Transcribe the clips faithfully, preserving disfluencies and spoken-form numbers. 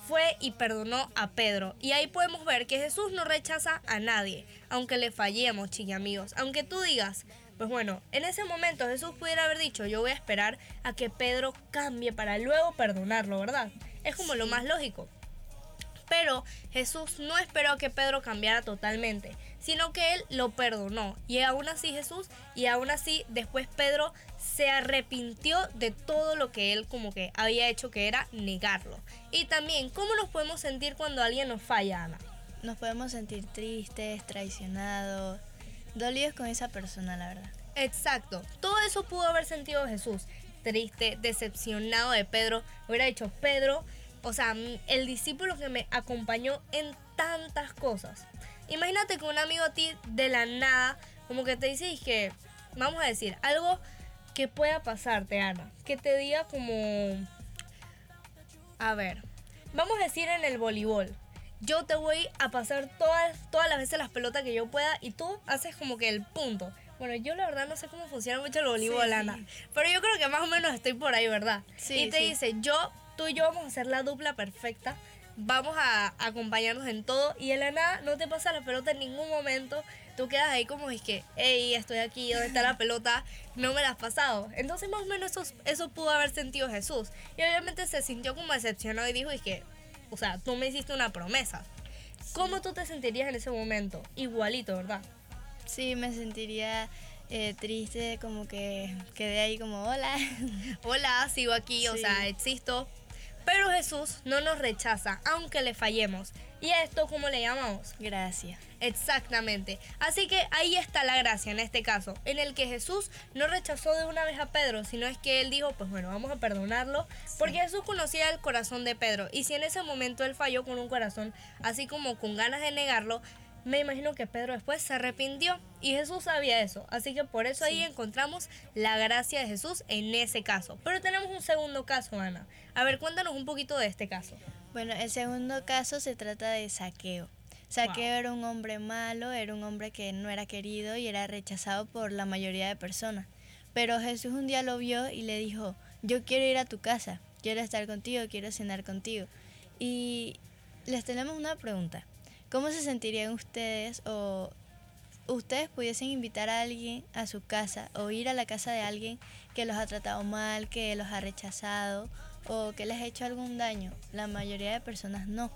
fue y perdonó a Pedro. Y ahí podemos ver que Jesús no rechaza a nadie, aunque le fallemos, chiquillos. Aunque tú digas, pues bueno, en ese momento Jesús pudiera haber dicho, yo voy a esperar a que Pedro cambie para luego perdonarlo, ¿verdad? Es como sí. Lo más lógico. Pero Jesús no esperó a que Pedro cambiara totalmente, sino que él lo perdonó. Y aún así Jesús, y aún así después Pedro se arrepintió de todo lo que él como que había hecho, que era negarlo. Y también, ¿cómo nos podemos sentir cuando alguien nos falla, Ana? Nos podemos sentir tristes, traicionados, dolidos con esa persona, la verdad. Exacto, todo eso pudo haber sentido Jesús. Triste, decepcionado de Pedro. Hubiera dicho, Pedro, o sea, el discípulo que me acompañó en tantas cosas. Imagínate que un amigo a ti de la nada, como que te dice que, vamos a decir, algo que pueda pasarte, Ana. Que te diga como, a ver, vamos a decir en el voleibol, yo te voy a pasar todas, todas las veces las pelotas que yo pueda y tú haces como que el punto. Bueno, yo la verdad no sé cómo funciona mucho el voleibol, sí, Ana. Sí. Pero yo creo que más o menos estoy por ahí, ¿verdad? Sí, y te sí. dice, yo... tú y yo vamos a hacer la dupla perfecta, vamos a acompañarnos en todo y en la nada no te pasa la pelota en ningún momento, tú quedas ahí como es que, hey, estoy aquí, ¿dónde está la pelota? No me la has pasado. Entonces más o menos eso, eso pudo haber sentido Jesús y obviamente se sintió como decepcionado y dijo, es que, o sea, tú me hiciste una promesa. ¿Cómo tú te sentirías en ese momento? Igualito, ¿verdad? Sí, me sentiría eh, triste, como que quedé ahí como, hola. Hola, sigo aquí, sí. O sea, existo. Pero Jesús no nos rechaza, aunque le fallemos. ¿Y a esto cómo le llamamos? Gracia. Exactamente. Así que ahí está la gracia en este caso, en el que Jesús no rechazó de una vez a Pedro, sino es que él dijo, pues bueno, vamos a perdonarlo. Sí. Porque Jesús conocía el corazón de Pedro. Y si en ese momento él falló con un corazón así como con ganas de negarlo, me imagino que Pedro después se arrepintió y Jesús sabía eso. Así que por eso sí. Ahí encontramos la gracia de Jesús en ese caso. Pero tenemos un segundo caso, Ana. A ver, cuéntanos un poquito de este caso. Bueno, el segundo caso se trata de Zaqueo. Zaqueo wow. Era un hombre malo, era un hombre que no era querido y era rechazado por la mayoría de personas. Pero Jesús un día lo vio y le dijo, yo quiero ir a tu casa, quiero estar contigo, quiero cenar contigo. Y les tenemos una pregunta. ¿Cómo se sentirían ustedes o ustedes pudiesen invitar a alguien a su casa o ir a la casa de alguien que los ha tratado mal, que los ha rechazado o que les ha hecho algún daño? La mayoría de personas no.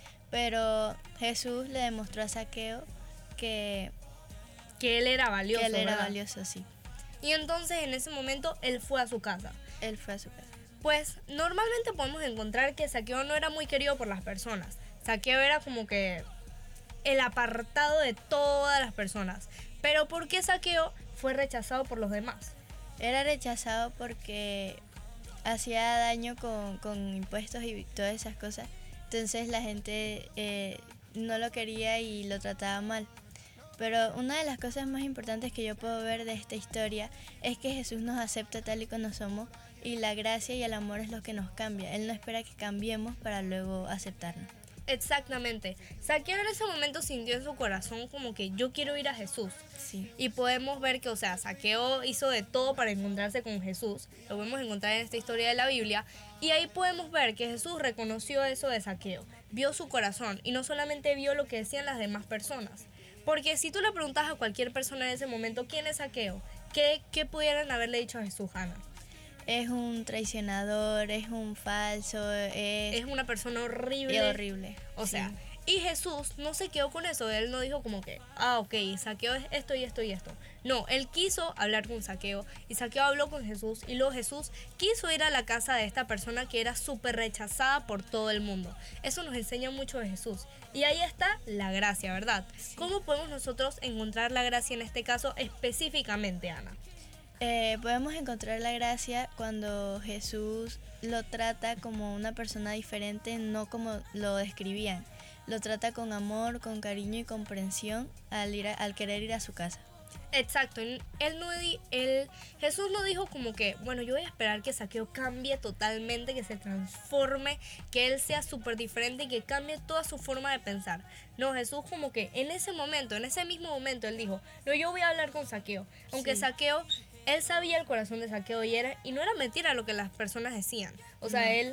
Pero Jesús le demostró a Zaqueo que, que él era valioso. Que él era ¿verdad? valioso, sí. Y entonces en ese momento él fue a su casa. Él fue a su casa. Pues normalmente podemos encontrar que Zaqueo no era muy querido por las personas. Zaqueo era como que el apartado de todas las personas. Pero ¿por qué Zaqueo fue rechazado por los demás? Era rechazado porque hacía daño con, con impuestos y todas esas cosas. Entonces la gente eh, no lo quería y lo trataba mal. Pero una de las cosas más importantes que yo puedo ver de esta historia es que Jesús nos acepta tal y como somos y la gracia y el amor es lo que nos cambia. Él no espera que cambiemos para luego aceptarnos. Exactamente. Zaqueo en ese momento sintió en su corazón como que yo quiero ir a Jesús. Sí. Y podemos ver que, o sea, Zaqueo hizo de todo para encontrarse con Jesús. Lo podemos encontrar en esta historia de la Biblia. Y ahí podemos ver que Jesús reconoció eso de Zaqueo. Vio su corazón y no solamente vio lo que decían las demás personas. Porque si tú le preguntas a cualquier persona en ese momento, ¿quién es Zaqueo? ¿Qué, qué pudieran haberle dicho a Jesús, Ana? Es un traicionador, es un falso, es... Es una persona horrible. Es horrible. O sí. sea, y Jesús no se quedó con eso. Él no dijo como que, ah, ok, Zaqueo es esto y esto y esto. No, él quiso hablar con Zaqueo y Zaqueo habló con Jesús y luego Jesús quiso ir a la casa de esta persona que era súper rechazada por todo el mundo. Eso nos enseña mucho de Jesús. Y ahí está la gracia, ¿verdad? Sí. ¿Cómo podemos nosotros encontrar la gracia en este caso específicamente, Ana? Eh, podemos encontrar la gracia cuando Jesús lo trata como una persona diferente, no como lo describían. Lo trata con amor, con cariño y comprensión al, ir a, al querer ir a su casa. Exacto, él no di, él, Jesús no dijo como que, bueno, yo voy a esperar que Zaqueo cambie totalmente, que se transforme, que él sea súper diferente y que cambie toda su forma de pensar. No, Jesús como que en ese momento, en ese mismo momento, él dijo, no, yo voy a hablar con Zaqueo, aunque sí. Zaqueo... Él sabía el corazón de Zaqueo y, era, y no era mentira lo que las personas decían. O sea, no. él,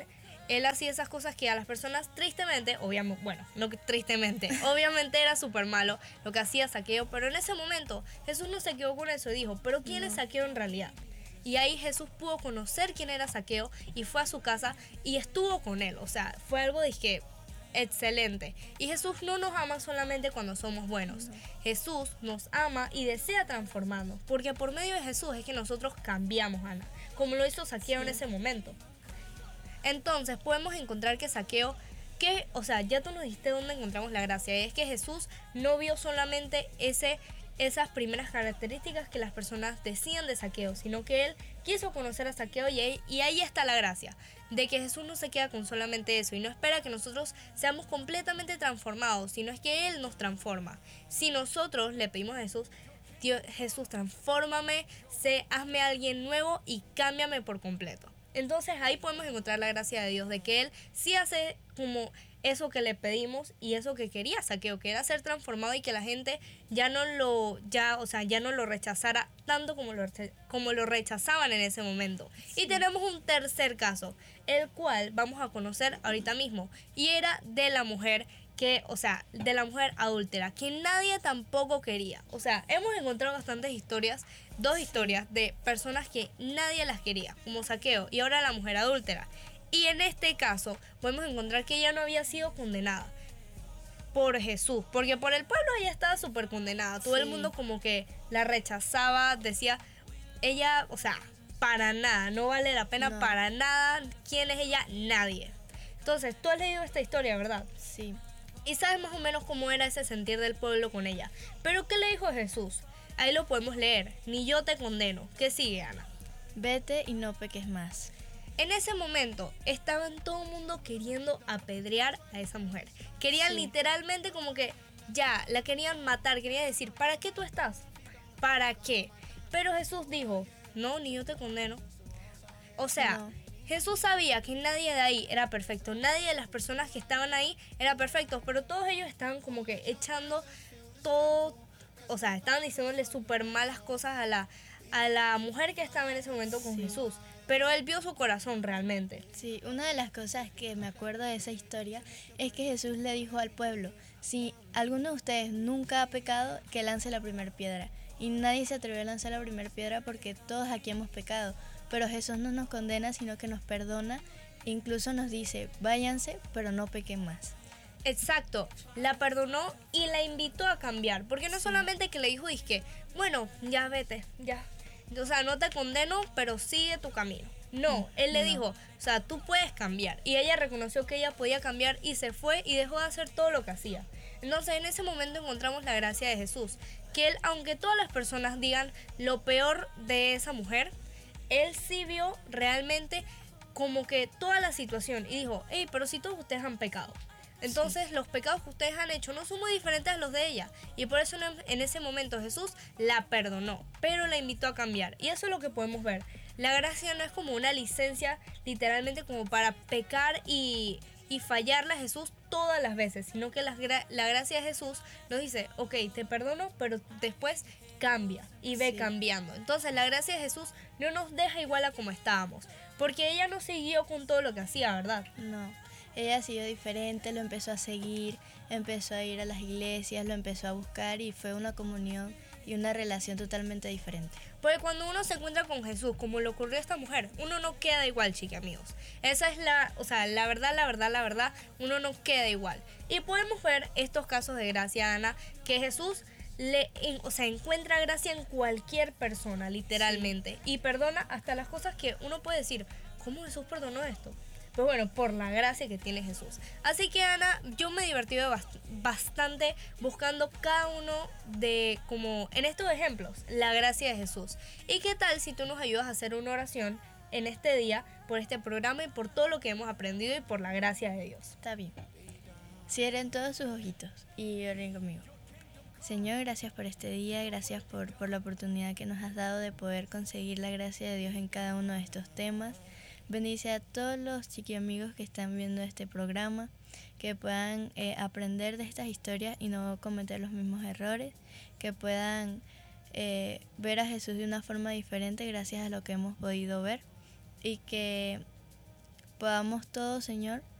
él hacía esas cosas que a las personas tristemente, obviamente, bueno, no que tristemente, obviamente era súper malo lo que hacía Zaqueo, pero en ese momento Jesús no se quedó con eso y dijo, pero ¿quién es No. Zaqueo en realidad? Y ahí Jesús pudo conocer quién era Zaqueo y fue a su casa y estuvo con él, o sea, fue algo de que excelente. Y Jesús no nos ama solamente cuando somos buenos. No. Jesús nos ama y desea transformarnos, porque por medio de Jesús es que nosotros cambiamos, Ana, como lo hizo Zaqueo sí. en ese momento. Entonces podemos encontrar que Zaqueo, que, o sea, ya tú nos dijiste dónde encontramos la gracia, y es que Jesús no vio solamente ese, esas primeras características que las personas decían de Zaqueo, sino que él quiso conocer a Zaqueo y ahí, y ahí está la gracia, de que Jesús no se queda con solamente eso y no espera que nosotros seamos completamente transformados, sino es que Él nos transforma. Si nosotros le pedimos a Jesús, Dios, Jesús, transfórmame, sé, hazme alguien nuevo y cámbiame por completo. Entonces ahí podemos encontrar la gracia de Dios, de que Él sí hace como eso que le pedimos y eso que quería Zaqueo, que era ser transformado y que la gente ya no lo, ya, o sea, ya no lo rechazara tanto como lo, como lo rechazaban en ese momento. Sí. Y tenemos un tercer caso, el cual vamos a conocer ahorita mismo, y era de la mujer que, o sea, de la mujer adúltera, que nadie tampoco quería. O sea, hemos encontrado bastantes historias, dos historias de personas que nadie las quería, como Zaqueo y ahora la mujer adúltera. Y en este caso podemos encontrar que ella no había sido condenada por Jesús, porque por el pueblo ella estaba súper condenada. Todo sí. el mundo como que la rechazaba, decía, ella, o sea, para nada, no vale la pena no. para nada. ¿Quién es ella? Nadie. Entonces, tú has leído esta historia, ¿verdad? Sí. Y sabes más o menos cómo era ese sentir del pueblo con ella. Pero ¿qué le dijo Jesús? Ahí lo podemos leer. Ni yo te condeno. ¿Qué sigue, Ana? Vete y no peques más. En ese momento estaban todo el mundo queriendo apedrear a esa mujer. Querían sí. literalmente como que ya, la querían matar. Querían decir, ¿para qué tú estás? ¿Para qué? Pero Jesús dijo, no, ni yo te condeno. O sea... No. Jesús sabía que nadie de ahí era perfecto, nadie de las personas que estaban ahí era perfecto, pero todos ellos estaban como que echando todo, o sea, estaban diciéndole súper malas cosas a la, a la mujer que estaba en ese momento con sí. Jesús, pero él vio su corazón realmente. Sí, una de las cosas que me acuerdo de esa historia es que Jesús le dijo al pueblo, si alguno de ustedes nunca ha pecado, que lance la primera piedra, y nadie se atrevió a lanzar la primera piedra porque todos aquí hemos pecado. Pero Jesús no nos condena, sino que nos perdona. Incluso nos dice, váyanse, pero no pequen más. Exacto, la perdonó y la invitó a cambiar. Porque no sí. solamente que le dijo, dizque, bueno, ya vete, ya. O sea, no te condeno, pero sigue tu camino. No, él le no. dijo, o sea, tú puedes cambiar. Y ella reconoció que ella podía cambiar y se fue y dejó de hacer todo lo que hacía. Entonces, en ese momento encontramos la gracia de Jesús. Que él, aunque todas las personas digan lo peor de esa mujer, él sí vio realmente como que toda la situación y dijo, hey, pero si todos ustedes han pecado, entonces sí. los pecados que ustedes han hecho no son muy diferentes a los de ella, y por eso en ese momento Jesús la perdonó, pero la invitó a cambiar. Y eso es lo que podemos ver. La gracia no es como una licencia literalmente como para pecar y, y fallarle a Jesús todas las veces, sino que la, la gracia de Jesús nos dice, ok, te perdono, pero después cambia y ve sí. cambiando. Entonces la gracia de Jesús no nos deja igual a como estábamos, porque ella no siguió con todo lo que hacía, ¿verdad? No, ella siguió diferente, lo empezó a seguir, empezó a ir a las iglesias, lo empezó a buscar y fue una comunión y una relación totalmente diferente. Porque cuando uno se encuentra con Jesús, como le ocurrió a esta mujer, uno no queda igual, chicos, amigos. Esa es la, o sea, la verdad, la verdad, la verdad, uno no queda igual. Y podemos ver estos casos de gracia, Ana, que Jesús le, en, o sea, encuentra gracia en cualquier persona, literalmente, sí. y perdona hasta las cosas que uno puede decir, ¿cómo Jesús perdonó esto? Pues bueno, por la gracia que tiene Jesús. Así que, Ana, yo me he divertido bast- bastante buscando cada uno de, como en estos ejemplos, la gracia de Jesús. ¿Y qué tal si tú nos ayudas a hacer una oración en este día, por este programa y por todo lo que hemos aprendido y por la gracia de Dios? Está bien. Cierren todos sus ojitos y oren conmigo. Señor, gracias por este día, gracias por, por la oportunidad que nos has dado de poder conseguir la gracia de Dios en cada uno de estos temas. Bendice a todos los chiquiamigos que están viendo este programa, que puedan eh, aprender de estas historias y no cometer los mismos errores, que puedan eh, ver a Jesús de una forma diferente gracias a lo que hemos podido ver, y que podamos todos, Señor,